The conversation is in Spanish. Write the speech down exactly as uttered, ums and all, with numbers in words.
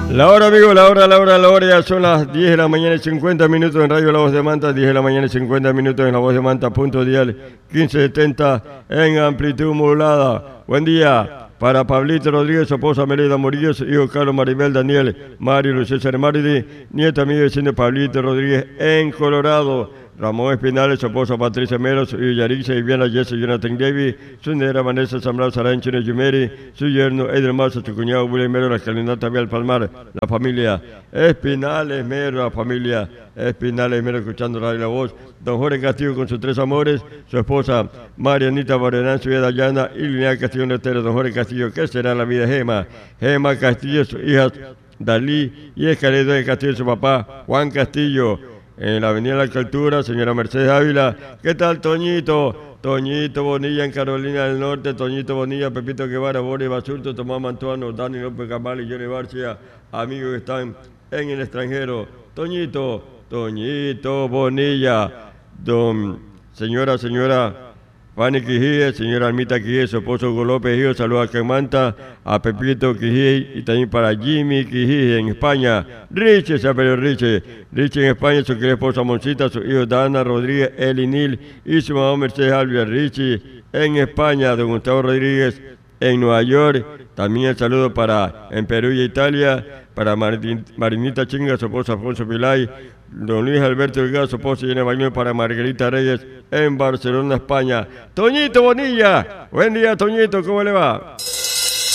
La hora, amigo, la hora, la hora, la hora, ya son las diez de la mañana y cincuenta minutos en Radio La Voz de Manta, diez de la mañana y cincuenta minutos en La Voz de Manta, punto dial quince setenta en amplitud modulada. Buen día para Pablito Rodríguez, su esposa Melida Murillo, su hijo Carlos Maribel Daniel, Mario Luis César Maridi, nieta amigo y vecino de Pablito Rodríguez en Colorado. Ramón Espinales, su esposa Patricia Mero, su hijo Yarixa, Viviana Jesse, Jonathan Davis, su negra Vanessa Zambrano Sarancho, Yumeri, su yerno Edel Mazo, su cuñado William Mero, la calinata Vial Palmar, la familia Espinales Mero, la familia Espinales Mero, escuchando Radio La Voz, don Jorge Castillo con sus tres amores, su esposa Marianita Barrenán, su hija Dayana, y Lineal Castillo Netero, don Jorge Castillo, ¿qué será la vida de Gema? Gema Castillo, su hija Dalí, y Escaledo de Castillo, su papá Juan Castillo, en la avenida La Altura, señora Mercedes Ávila. ¿Qué tal, Toñito? Toñito Bonilla en Carolina del Norte, Toñito Bonilla, Pepito Guevara, Boris Basurto, Tomás Mantuano, Dani López Cabal y Johnny Barcia, amigos que están en el extranjero. Toñito, Toñito Bonilla, don, señora, señora Fanny Quijie, señora Almita Quijie, su esposo Hugo López Gio, saludos a Manta, a Pepito Quijie y también para Jimmy Quijie en España. Richie, se apellido Richie. Richie en España, su querida esposa Moncita, su hijo Dana Rodríguez, Elinil y su mamá Mercedes Alvia. Richie en España, don Gustavo Rodríguez en Nueva York. También el saludo para en Perú y Italia, para Marin, Marinita Chinga, su esposa Alfonso Pilay, don Luis Alberto Delgado, su esposa Llena Bañón, para Margarita Reyes en Barcelona, España. Toñito Bonilla, buen día, Toñito, ¿cómo le va?